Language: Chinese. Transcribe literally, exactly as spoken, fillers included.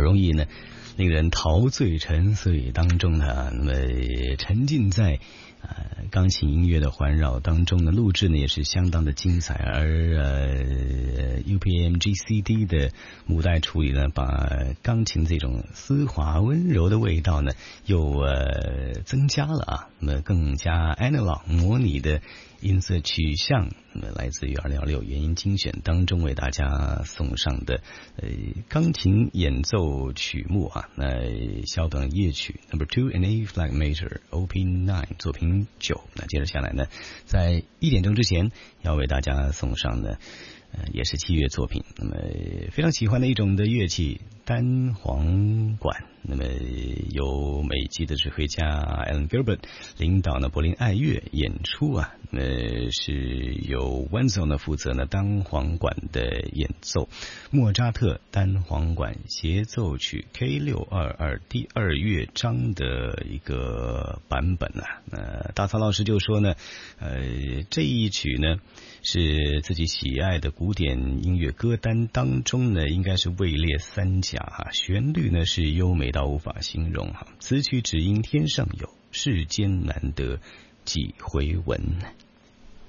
容易呢令人陶醉沉睡当中呢，那么沉浸在呃钢琴音乐的环绕当中呢，录制呢也是相当的精彩，而呃 U P M G C D 的母带处理呢，把钢琴这种丝滑温柔的味道呢又呃增加了啊，那么更加 analog 模拟的音色取向，那么来自于二零二六原音精选当中为大家送上的呃钢琴演奏曲目啊，那肖邦夜曲 Number Two in A Flat Major O P nine 作品九。那接着下来呢，在一点钟之前要为大家送上的呃也是器乐作品，那么非常喜欢的一种的乐器单簧管，那么由美籍的指挥家 Alan Gilbert 领导呢柏林爱乐演出啊，那么是由 Wenzel 呢负责呢单簧管的演奏，莫扎特单簧管协奏曲 K 六二二 第二乐章的一个版本啊。呃，大曹老师就说呢，呃，这一曲呢是自己喜爱的古典音乐歌单当中呢，应该是位列三甲哈。旋律呢是优美到无法形容哈，此曲只应天上有，世间难得几回闻。